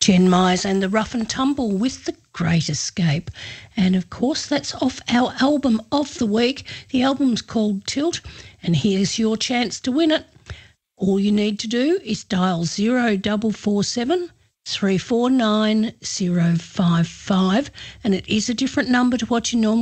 Jen Myers and the Rough and Tumble with The Great Escape. And, of course, that's off our album of the week. The album's called Tilt, and here's your chance to win it. All you need to do is dial 0447 349 055, and it is a different number to what you normally